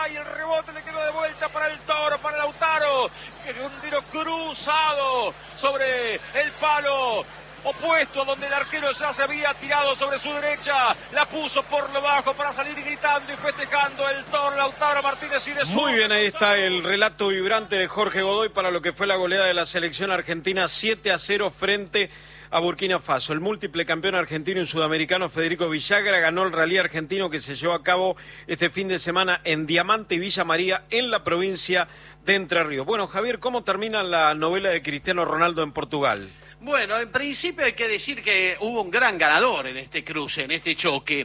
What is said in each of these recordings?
Argentina y el rebote le quedó de vuelta para el Toro, para Lautaro, que un tiro cruzado sobre el palo opuesto a donde el arquero ya se había tirado sobre su derecha, la puso por lo bajo para salir gritando y festejando el Toro Lautaro Martínez y de su... Muy bien, ahí está el relato vibrante de Jorge Godoy para lo que fue la goleada de la selección argentina 7-0 frente a Burkina Faso. El múltiple campeón argentino y sudamericano Federico Villagra ganó el rally argentino que se llevó a cabo este fin de semana en Diamante y Villa María en la provincia de Entre Ríos. Bueno, Javier, ¿cómo termina la novela de Cristiano Ronaldo en Portugal? Bueno, en principio hay que decir que hubo un gran ganador en este cruce, en este choque,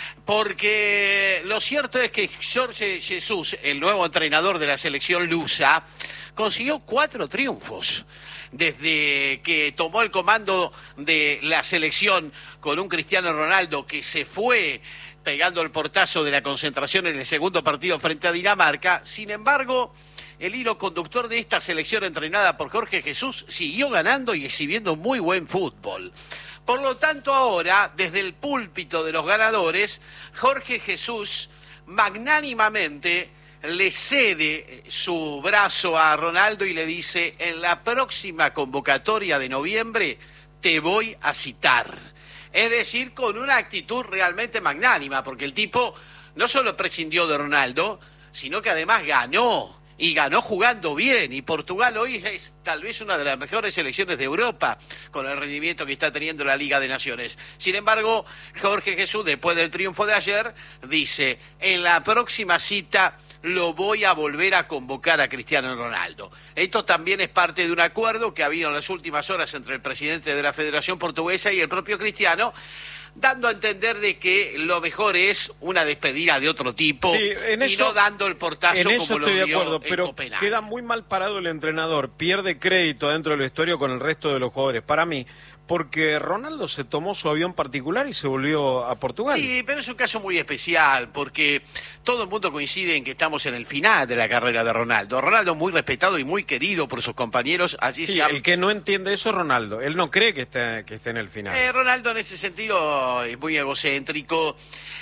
porque lo cierto es que Jorge Jesus, el nuevo entrenador de la selección lusa, consiguió 4 triunfos desde que tomó el comando de la selección con un Cristiano Ronaldo que se fue pegando el portazo de la concentración en el segundo partido frente a Dinamarca. Sin embargo, el hilo conductor de esta selección entrenada por Jorge Jesus siguió ganando y exhibiendo muy buen fútbol. Por lo tanto, ahora, desde el púlpito de los ganadores, Jorge Jesus magnánimamente le cede su brazo a Ronaldo y le dice: en la próxima convocatoria de noviembre te voy a citar. Es decir, con una actitud realmente magnánima, porque el tipo no solo prescindió de Ronaldo, sino que además ganó. Y ganó jugando bien, y Portugal hoy es tal vez una de las mejores selecciones de Europa con el rendimiento que está teniendo la Liga de Naciones. Sin embargo, Jorge Jesus, después del triunfo de ayer, dice: en la próxima cita lo voy a volver a convocar a Cristiano Ronaldo. Esto también es parte de un acuerdo que ha habido en las últimas horas entre el presidente de la Federación Portuguesa y el propio Cristiano, dando a entender de que lo mejor es una despedida de otro tipo, sí, y no dando el portazo en eso como lo estoy de dio acuerdo, en pero Copenhague. queda muy mal parado el entrenador, pierde crédito dentro del vestuario con el resto de los jugadores, para mí, porque Ronaldo se tomó su avión particular y se volvió a Portugal. Sí, pero es un caso muy especial, porque todo el mundo coincide en que estamos en el final de la carrera de Ronaldo. Ronaldo muy respetado y muy querido por sus compañeros. Allí Sí, el que no entiende eso es Ronaldo. Él no cree que esté en el final. Ronaldo en ese sentido es muy egocéntrico,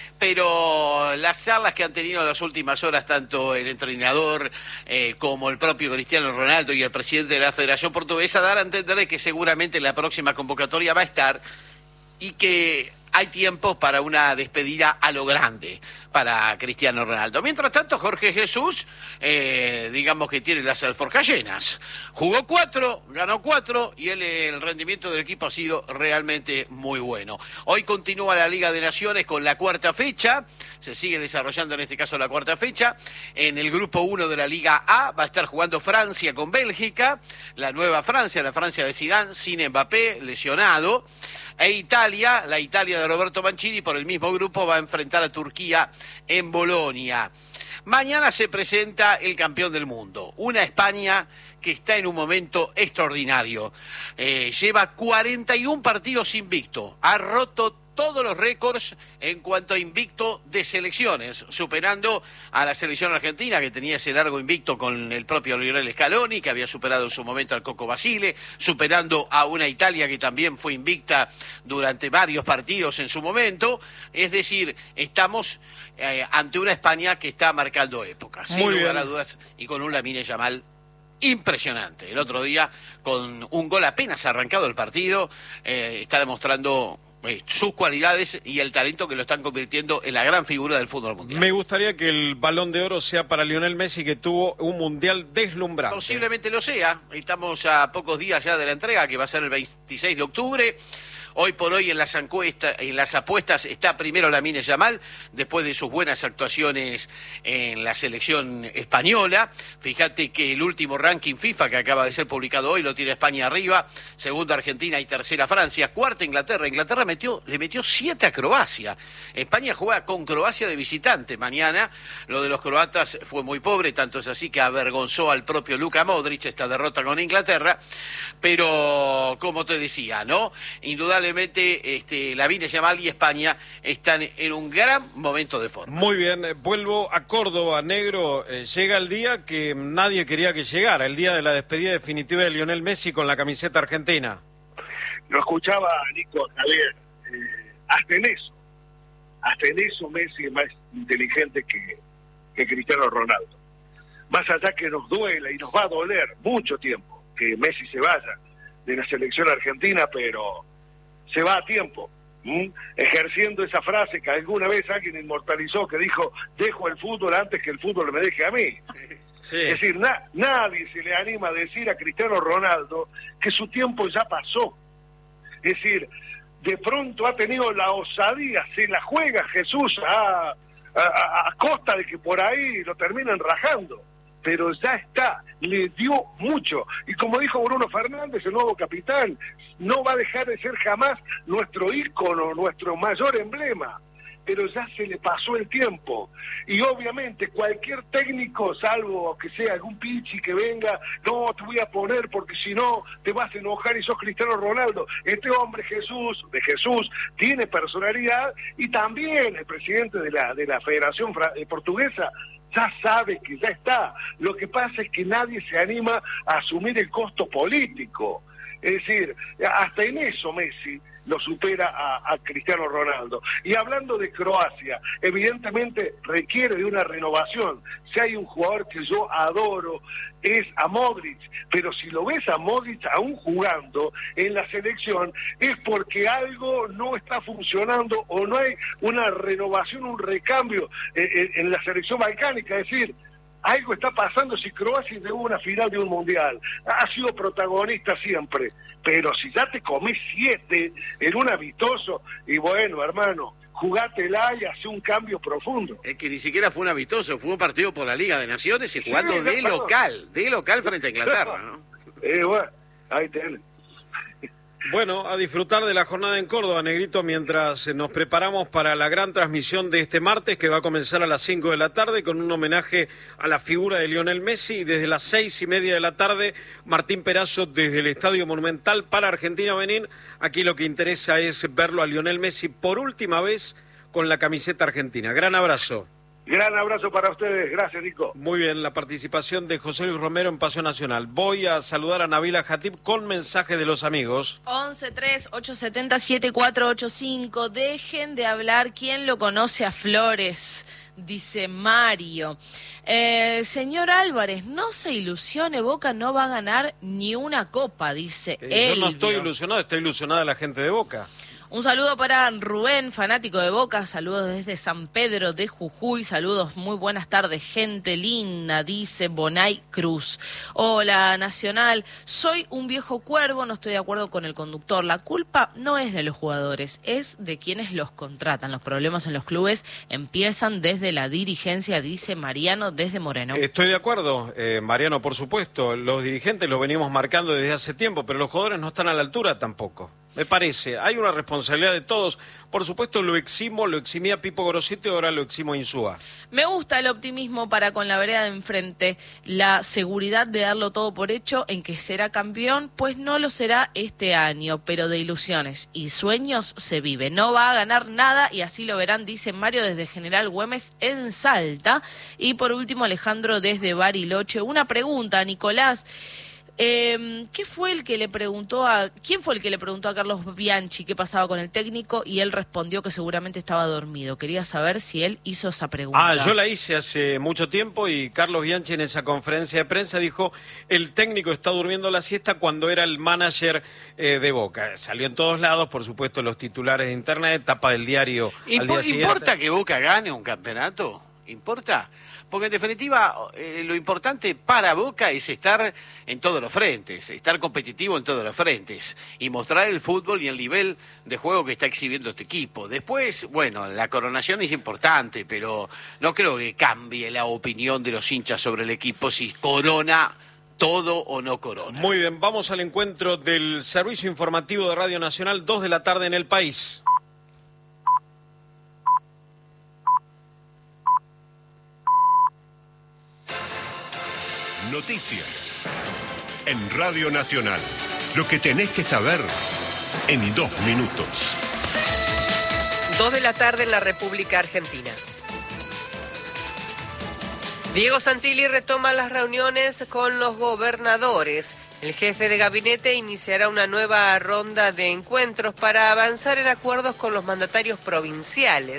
pero las charlas que han tenido en las últimas horas, tanto el entrenador como el propio Cristiano Ronaldo y el presidente de la Federación Portuguesa, dan a entender de que seguramente la próxima convocatoria va a estar y que hay tiempo para una despedida a lo grande para Cristiano Ronaldo. Mientras tanto, Jorge Jesus, digamos que tiene las alforjas llenas. Jugó 4, ganó 4 y el rendimiento del equipo ha sido realmente muy bueno. Hoy continúa la Liga de Naciones con la cuarta fecha. Se sigue desarrollando en este caso la cuarta fecha. En el grupo 1 de la Liga A va a estar jugando Francia con Bélgica, la nueva Francia, la Francia de Zidane, sin Mbappé, lesionado. E Italia, la Italia de Roberto Mancini, por el mismo grupo va a enfrentar a Turquía en Bolonia. Mañana se presenta el campeón del mundo, una España que está en un momento extraordinario. Lleva 41 partidos invicto, ha roto todos los récords en cuanto a invicto de selecciones, superando a la selección argentina, que tenía ese largo invicto con el propio Lionel Scaloni, que había superado en su momento al Coco Basile, superando a una Italia que también fue invicta durante varios partidos en su momento. Es decir, estamos ante una España que está marcando épocas, sin lugar a dudas, y con un Lamine Yamal impresionante. El otro día, con un gol apenas arrancado el partido, está demostrando sus cualidades y el talento que lo están convirtiendo en la gran figura del fútbol mundial. Me gustaría que el Balón de Oro sea para Lionel Messi, que tuvo un mundial deslumbrante. Posiblemente lo sea. Estamos a pocos días ya de la entrega, que va a ser el 26 de octubre. Hoy por hoy en las apuestas está primero Lamine Yamal, después de sus buenas actuaciones en la selección española. Fíjate que el último ranking FIFA que acaba de ser publicado hoy lo tiene España arriba, segunda Argentina y tercera Francia, cuarta Inglaterra. Inglaterra le metió 7 a Croacia. España juega con Croacia de visitante mañana. Lo de los croatas fue muy pobre, tanto es así que avergonzó al propio Luka Modric esta derrota con Inglaterra. Pero, como te decía, ¿no? Indudablemente Lamine Yamal y España están en un gran momento de forma. Muy bien, vuelvo a Córdoba, negro. Llega el día que nadie quería que llegara, el día de la despedida definitiva de Lionel Messi con la camiseta argentina. Lo escuchaba Nico, Javier, hasta en eso Messi es más inteligente que Cristiano Ronaldo. Más allá que nos duela y nos va a doler mucho tiempo que Messi se vaya de la selección argentina, pero se va a tiempo, ejerciendo esa frase que alguna vez alguien inmortalizó, que dijo: dejo el fútbol antes que el fútbol me deje a mí. Sí. Es decir, nadie se le anima a decir a Cristiano Ronaldo que su tiempo ya pasó. Es decir, de pronto ha tenido la osadía, se la juega Jesús a costa de que por ahí lo terminan rajando, pero ya está, le dio mucho. Y como dijo Bruno Fernández, el nuevo capitán, no va a dejar de ser jamás nuestro ícono, nuestro mayor emblema, pero ya se le pasó el tiempo. Y obviamente cualquier técnico, salvo que sea algún pichi que venga, no, te voy a poner porque si no te vas a enojar y sos Cristiano Ronaldo. Este hombre Jesús tiene personalidad, y también el presidente de la Federación Portuguesa ya sabe que ya está. Lo que pasa es que nadie se anima a asumir el costo político. Es decir, hasta en eso Messi lo supera a Cristiano Ronaldo. Y hablando de Croacia, evidentemente requiere de una renovación. Si hay un jugador que yo adoro, es a Modric, pero si lo ves a Modric aún jugando en la selección, es porque algo no está funcionando o no hay una renovación, un recambio en la selección balcánica. Es decir, algo está pasando. Si Croacia llegó a una final de un mundial, ha sido protagonista siempre, pero si ya te comés 7 en un amistoso, y bueno, hermano, jugátela y hace un cambio profundo. Es que ni siquiera fue un amistoso, fue un partido por la Liga de Naciones y jugando de local frente a Inglaterra, ¿no? Bueno, ahí tenés. Bueno, a disfrutar de la jornada en Córdoba, Negrito, mientras nos preparamos para la gran transmisión de este martes, que va a comenzar a las 5 de la tarde con un homenaje a la figura de Lionel Messi, y desde las 6:30 de la tarde, Martín Perazo desde el Estadio Monumental para Argentina-Benín. Aquí lo que interesa es verlo a Lionel Messi por última vez con la camiseta argentina. Gran abrazo. Gran abrazo para ustedes, gracias Nico. Muy bien, la participación de José Luis Romero en Paseo Nacional. Voy a saludar a Nabila Jatib con mensaje de los amigos. 11-3-870-7485, dejen de hablar, ¿quién lo conoce a Flores? Dice Mario. Señor Álvarez, no se ilusione, Boca no va a ganar ni una copa, dice Yo no estoy ilusionado, está ilusionada la gente de Boca. Un saludo para Rubén, fanático de Boca, saludos desde San Pedro de Jujuy, saludos, muy buenas tardes, gente linda, dice Bonay Cruz. Hola, Nacional, soy un viejo cuervo, no estoy de acuerdo con el conductor, la culpa no es de los jugadores, es de quienes los contratan, los problemas en los clubes empiezan desde la dirigencia, dice Mariano desde Moreno. Estoy de acuerdo, Mariano, por supuesto, los dirigentes lo venimos marcando desde hace tiempo, pero los jugadores no están a la altura tampoco. Me parece, hay una responsabilidad de todos. Por supuesto lo eximía Pipo Gorosito y ahora lo eximo Insúa. Me gusta el optimismo para con la vereda de enfrente, la seguridad de darlo todo por hecho en que será campeón, pues no lo será este año, pero de ilusiones y sueños se vive. No va a ganar nada y así lo verán, dice Mario desde General Güemes en Salta. Y por último Alejandro desde Bariloche. Una pregunta, Nicolás. ¿Quién fue el que le preguntó a Carlos Bianchi qué pasaba con el técnico? Y él respondió que seguramente estaba dormido. Quería saber si él hizo esa pregunta. Yo la hice hace mucho tiempo y Carlos Bianchi en esa conferencia de prensa dijo: el técnico está durmiendo la siesta, cuando era el manager de Boca. Salió en todos lados, por supuesto, los titulares de internet, tapa del diario al día siguiente. ¿Importa que Boca gane un campeonato? ¿Importa? Porque en definitiva lo importante para Boca es estar en todos los frentes, estar competitivo en todos los frentes y mostrar el fútbol y el nivel de juego que está exhibiendo este equipo. Después, bueno, la coronación es importante, pero no creo que cambie la opinión de los hinchas sobre el equipo si corona todo o no corona. Muy bien, vamos al encuentro del servicio informativo de Radio Nacional, 2 de la tarde en El País. Noticias en Radio Nacional. Lo que tenés que saber en 2 minutos. 2 de la tarde en la República Argentina. Diego Santilli retoma las reuniones con los gobernadores. El jefe de gabinete iniciará una nueva ronda de encuentros para avanzar en acuerdos con los mandatarios provinciales.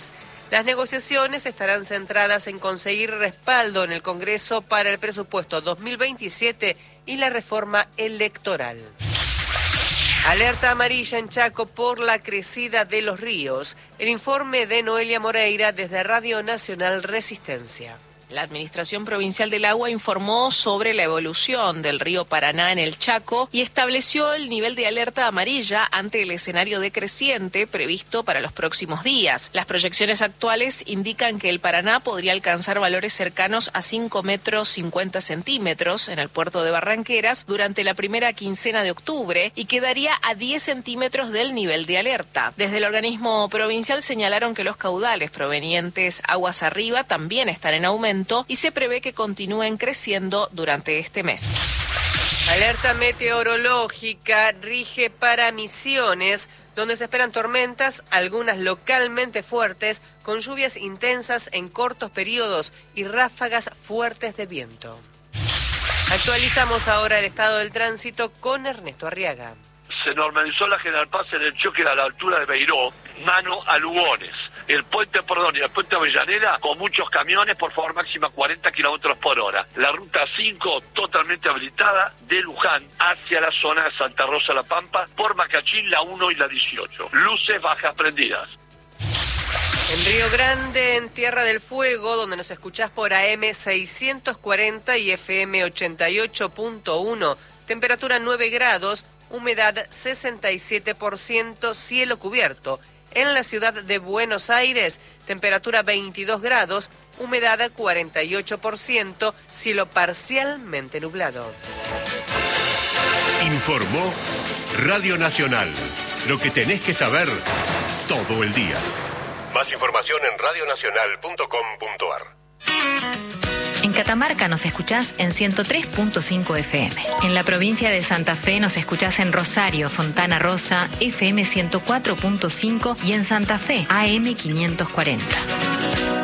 Las negociaciones estarán centradas en conseguir respaldo en el Congreso para el presupuesto 2027 y la reforma electoral. Alerta amarilla en Chaco por la crecida de los ríos. El informe de Noelia Moreira desde Radio Nacional Resistencia. La Administración Provincial del Agua informó sobre la evolución del río Paraná en el Chaco y estableció el nivel de alerta amarilla ante el escenario decreciente previsto para los próximos días. Las proyecciones actuales indican que el Paraná podría alcanzar valores cercanos a 5 metros 50 centímetros en el puerto de Barranqueras durante la primera quincena de octubre y quedaría a 10 centímetros del nivel de alerta. Desde el organismo provincial señalaron que los caudales provenientes aguas arriba también están en aumento y se prevé que continúen creciendo durante este mes. Alerta meteorológica rige para Misiones, donde se esperan tormentas, algunas localmente fuertes, con lluvias intensas en cortos periodos y ráfagas fuertes de viento. Actualizamos ahora el estado del tránsito con Ernesto Arriaga. Se normalizó la General Paz en el choque a la altura de Beiró, mano a Lugones. El puente Avellaneda con muchos camiones, por favor, máxima 40 kilómetros por hora. La ruta 5 totalmente habilitada de Luján hacia la zona de Santa Rosa La Pampa, por Macachín, la 1 y la 18. Luces bajas prendidas. En Río Grande, en Tierra del Fuego, donde nos escuchás por AM 640 y FM 88.1, temperatura 9 grados, humedad 67%, cielo cubierto. En la ciudad de Buenos Aires, temperatura 22 grados, humedad 48%, cielo parcialmente nublado. Informó Radio Nacional. Lo que tenés que saber todo el día. Más información en radionacional.com.ar. En Catamarca nos escuchás en 103.5 FM. En la provincia de Santa Fe nos escuchás en Rosario, Fontana Rosa, FM 104.5 y en Santa Fe, AM 540.